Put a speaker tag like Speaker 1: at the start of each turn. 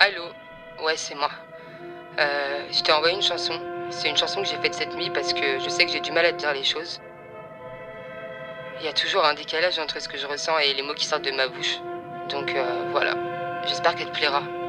Speaker 1: Allô? Ouais, c'est moi. Je t'ai envoyé une chanson. C'est une chanson que j'ai faite cette nuit parce que je sais que j'ai du mal à te dire les choses. Il y a toujours un décalage entre ce que je ressens et les mots qui sortent de ma bouche. Donc voilà. J'espère qu'elle te plaira.